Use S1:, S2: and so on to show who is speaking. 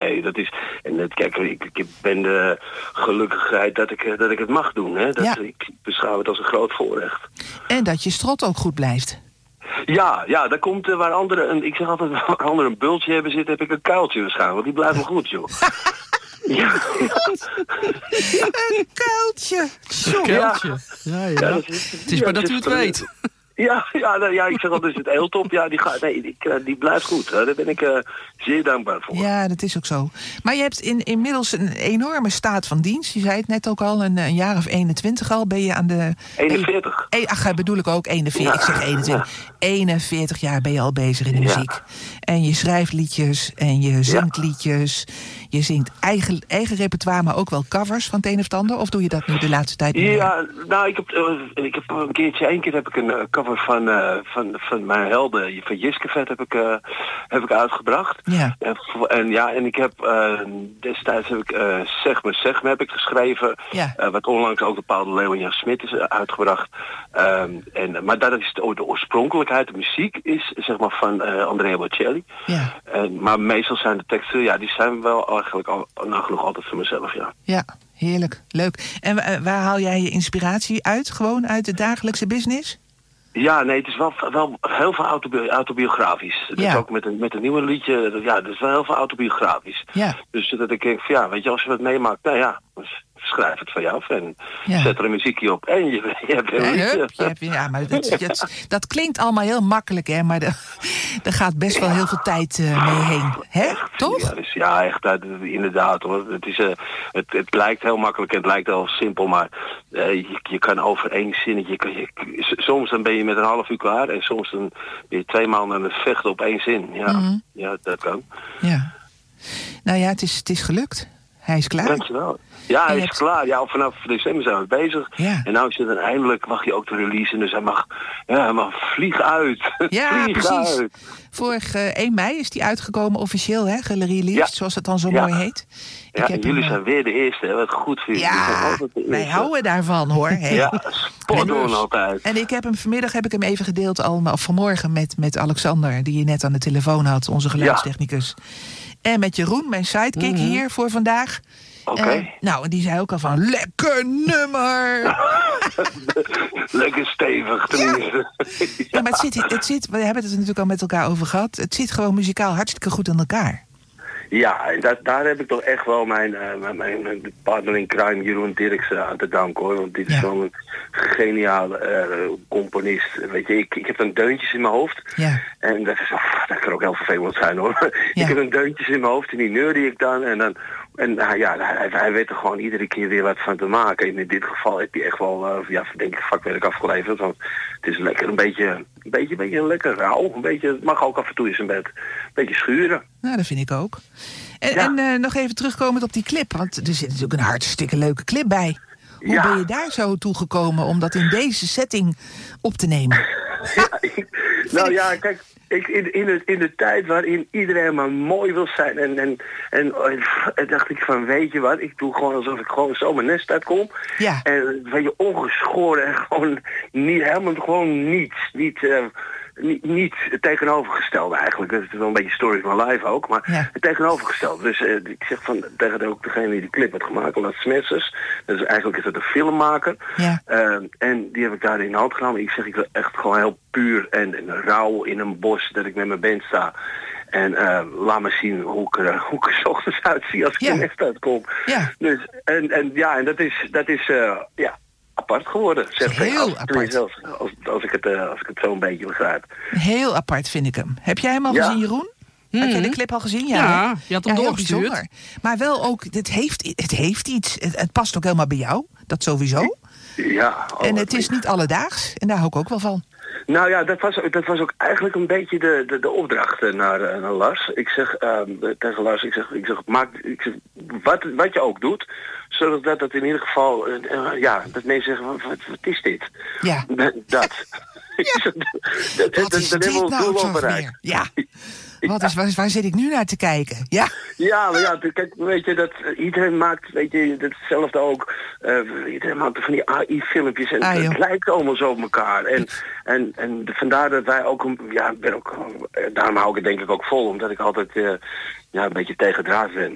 S1: Nee, dat is... Kijk, ik ben de gelukkigheid dat ik het mag doen. Hè? Ik beschouw het als een groot voorrecht.
S2: En dat je strot ook goed blijft.
S1: Ja, dat komt waar anderen... Ik zeg altijd, waar anderen een bultje hebben zitten, heb ik een kuiltje waarschijnlijk. Want die blijft me goed, joh. Ja.
S2: Een kuiltje.
S3: Een kuiltje. Ja. Het is maar dat u het weet.
S1: Ja, ik zeg altijd, is het eeltop? Ja, die blijft goed. Daar ben ik zeer dankbaar voor.
S2: Ja, dat is ook zo. Maar je hebt inmiddels een enorme staat van dienst. Je zei het net ook al, een jaar of 21 al ben je aan de...
S1: 41.
S2: Bedoel ik ook, 41. Ja. Ik zeg 21. 41 jaar ben je al bezig in de muziek. En je schrijft liedjes en je zingt liedjes. Je zingt eigen repertoire, maar ook wel covers van het een of het ander? Of doe je dat nu de laatste tijd niet?
S1: Ja, nou, ik heb een keer heb ik een cover van mijn helden, van Jiske heb ik uitgebracht. Ja. En ik heb destijds heb ik Zeg me heb ik geschreven. Ja. Wat onlangs ook door Paul de Leeuw en Jan Smit is uitgebracht. Maar dat is de oorspronkelijkheid. De muziek is zeg maar van Andrea Bocelli. Ja. Maar meestal zijn de teksten, die zijn wel eigenlijk nagenoeg altijd van mezelf, ja. Ja,
S2: heerlijk, leuk. En waar haal jij je inspiratie uit? Gewoon uit de dagelijkse business?
S1: Ja, nee, het is wel heel veel autobiografisch. Dus ook met een nieuwe liedje, dat is wel heel veel autobiografisch. Ja. Dus dat ik denk van weet je, als je wat meemaakt, schrijf het van je af en zet er een muziekje op en je hebt een liedje.
S2: Maar dat klinkt allemaal heel makkelijk, hè, maar er gaat best wel heel veel tijd mee heen. Hè? Echt, toch?
S1: Ja, echt, inderdaad hoor. Het lijkt heel makkelijk en het lijkt heel simpel, maar je kan over één zinnetje, soms dan ben je met een half uur klaar en soms dan ben je 2 maanden aan het vechten op 1 zin. Ja, dat kan.
S2: Ja. Nou ja, het is gelukt. Hij is klaar.
S1: Dankjewel. Ja, hij is klaar. Ja, vanaf december zijn we bezig. Ja. En nou is het dan eindelijk, mag je ook de release. Dus hij mag vlieg uit.
S2: Ja,
S1: vlieg
S2: precies.
S1: Uit.
S2: Vorig 1 mei is die uitgekomen officieel, hè? Gereleased, zoals het dan zo mooi heet.
S1: En jullie zijn weer de eerste, hè? Wat goed voor jullie.
S2: Ja, wij houden daarvan, hoor. Hey.
S1: Ja, spot altijd.
S2: En vanmiddag heb ik hem even gedeeld, of vanmorgen, met Alexander, die je net aan de telefoon had, onze geluidstechnicus. En met Jeroen, mijn sidekick hier voor vandaag.
S1: Oké.
S2: En die zei ook al van, lekker nummer!
S1: Lekker stevig, tenminste.
S2: Ja, maar het zit, we hebben het er natuurlijk al met elkaar over gehad. Het zit gewoon muzikaal hartstikke goed in elkaar.
S1: Ja, en daar heb ik toch echt wel mijn partner in crime, Jeroen Dirksen, aan te danken, hoor. Want dit is zo'n geniale componist. Weet je, ik heb dan deuntjes in mijn hoofd. Ja. En dat kan ook heel vervelend zijn, hoor. Ja. Ik heb dan deuntjes in mijn hoofd en die neurde ik dan. Hij weet er gewoon iedere keer weer wat van te maken. En in dit geval heb je echt wel, denk ik, vakwerk afgeleverd. Want het is lekker een beetje lekker rauw. Het mag ook af en toe in zijn bed. Een beetje schuren.
S2: Nou, dat vind ik ook. En nog even terugkomend op die clip. Want er zit natuurlijk een hartstikke leuke clip bij. Hoe ben je daar zo toe gekomen om dat in deze setting op te nemen?
S1: Kijk, in de tijd waarin iedereen maar mooi wil zijn en dacht ik van, weet je wat, ik doe gewoon alsof ik gewoon zo mijn nest uitkom. Ja. En weet je, ongeschoren en gewoon niet het tegenovergestelde eigenlijk. Dat is wel een beetje story of my life ook, maar het tegenovergestelde. Dus ik zeg tegen ook degene die de clip had gemaakt, Laat Smetsers. Dus eigenlijk is het een filmmaker. Ja. En die heb ik daar in de hand genomen. Ik wil echt gewoon heel puur en rauw in een bos dat ik met mijn band sta. En laat me zien hoe ik er 's ochtends uitzie als ik er net uitkom. Ja. Dus, en dat is apart geworden.
S2: Heel apart.
S1: Als ik het zo een beetje begrijp.
S2: Heel apart vind ik hem. Heb jij hem al gezien, Jeroen? Heb je de clip al gezien?
S3: Ja, je had hem doorgestuurd.
S2: Maar wel ook, het heeft iets. Het past ook helemaal bij jou. Dat sowieso.
S1: Ja.
S2: En het is niet alledaags. En daar hou ik ook wel van.
S1: Nou ja, dat was ook eigenlijk een beetje de opdracht naar Lars. Ik zeg tegen Lars, wat je ook doet, zodat dat in ieder geval, dat mensen zeggen, wat is dit? Ja. Dat.
S2: Ja. Wat is dit nou zo weer? Ja. Waar zit ik nu naar te kijken? Ja.
S1: Ja, maar kijk, weet je, dat iedereen maakt, weet je, hetzelfde ook. Iedereen maakt van die AI-filmpjes en het lijkt allemaal zo op elkaar. En vandaar dat wij ook, daarom hou ik het denk ik ook vol, omdat ik altijd een beetje tegendraad ben.